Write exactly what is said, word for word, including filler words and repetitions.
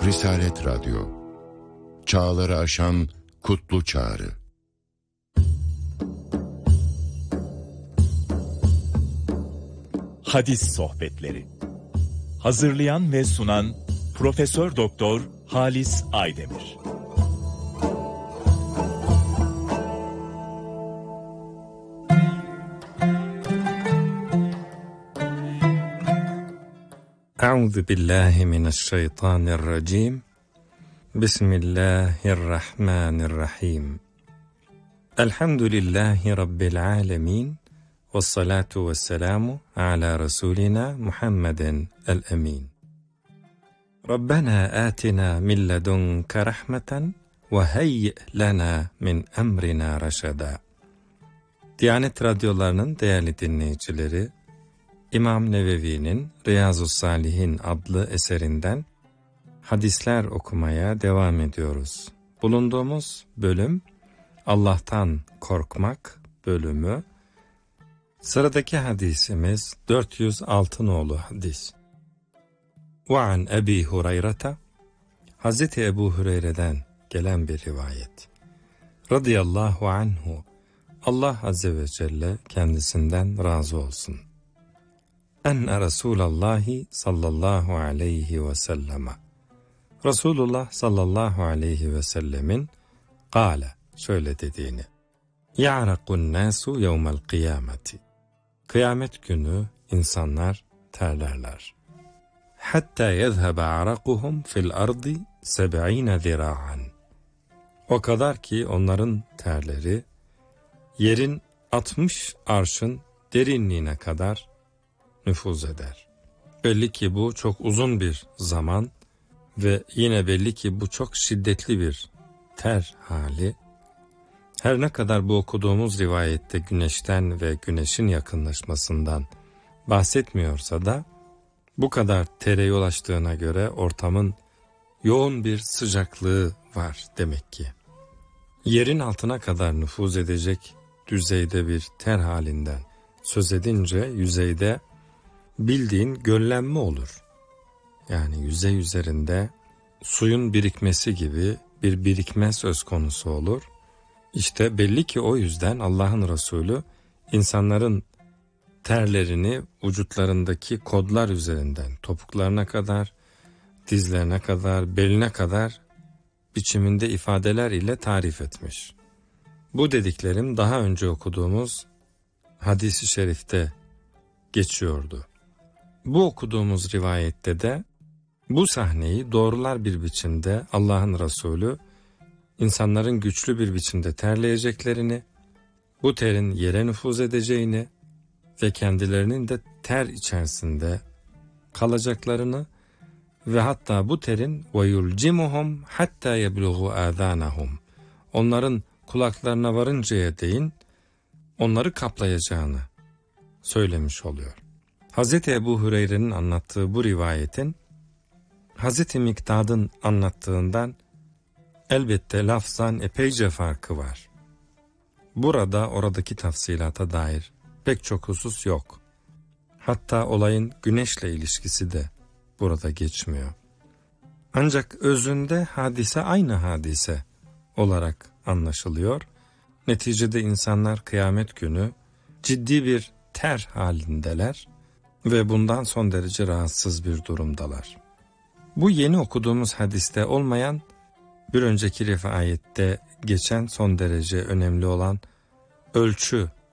Risalet Radyo, çağları aşan kutlu çağrı. Hadis sohbetleri. Hazırlayan ve sunan Profesör Doktor Halis Aydemir. Euzu billahi mineşşeytanirracim. Bismillahirrahmanirrahim. Elhamdülillahi rabbil alamin. Vessalatu vesselamu ala rasulina Muhammeden el-emin. Rabbena atina min ledunke rahmeten ve heyyi lana min emrina reşeda. Diyanet radyolarının değerli dinleyicileri, İmam Nevevi'nin Riyazu's-Salihin adlı eserinden hadisler okumaya devam ediyoruz. Bulunduğumuz bölüm Allah'tan korkmak bölümü. Sıradaki hadisimiz dört yüz altı nolu hadis. Ve an Ebi Hureyre'te, Hazreti Ebu Hureyre'den gelen bir rivayet. Radıyallahu anhu, Allah Azze ve Celle kendisinden razı olsun. Enne Resulallahi sallallahu aleyhi ve selleme. Resulullah sallallahu aleyhi ve sellemin kâle, şöyle dediğini. Ya'rakun nasu yevmel kıyameti. Kıyamet günü insanlar terlerler. Hatta yezhebe arakuhum fil ardi seb'ine zira'an. O kadar ki onların terleri yerin altmış arşın derinliğine kadar nüfuz eder. Belli ki bu çok uzun bir zaman ve yine belli ki bu çok şiddetli bir ter hali. Her ne kadar bu okuduğumuz rivayette güneşten ve güneşin yakınlaşmasından bahsetmiyorsa da bu kadar tere yol açtığına göre ortamın yoğun bir sıcaklığı var demek ki. Yerin altına kadar nüfuz edecek düzeyde bir ter halinden söz edince yüzeyde bildiğin göllenme olur. Yani yüzey üzerinde suyun birikmesi gibi bir birikme söz konusu olur. İşte belli ki o yüzden Allah'ın Resulü insanların terlerini vücutlarındaki kodlar üzerinden topuklarına kadar, dizlerine kadar, beline kadar biçiminde ifadeler ile tarif etmiş. Bu dediklerim daha önce okuduğumuz hadis-i şerifte geçiyordu. Bu okuduğumuz rivayette de bu sahneyi doğrular bir biçimde Allah'ın Resulü insanların güçlü bir biçimde terleyeceklerini, bu terin yere nüfuz edeceğini ve kendilerinin de ter içerisinde kalacaklarını ve hatta bu terin وَيُلْجِمُهُمْ حَتَّى يَبْلُغُوا آذَانَهُمْ onların kulaklarına varıncaya değin onları kaplayacağını söylemiş oluyor. Hazreti Ebu Hureyre'nin anlattığı bu rivayetin Hazreti Miktad'ın anlattığından elbette lafzan epeyce farkı var. Burada oradaki tafsilata dair pek çok husus yok. Hatta olayın güneşle ilişkisi de burada geçmiyor. Ancak özünde hadise aynı hadise olarak anlaşılıyor. Neticede insanlar kıyamet günü ciddi bir ter halindeler ve bundan son derece rahatsız bir durumdalar. Bu yeni okuduğumuz hadiste olmayan, bir önceki rivayette geçen son derece önemli olan ölçü